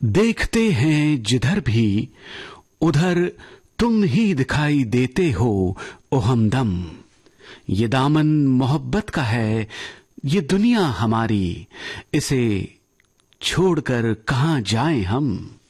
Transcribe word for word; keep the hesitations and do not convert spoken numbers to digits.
देखते हैं जिधर भी उधर तुम ही दिखाई देते हो ओ हमदम। ये दामन मोहब्बत का है, ये दुनिया हमारी, इसे छोड़कर कहां जाएं हम।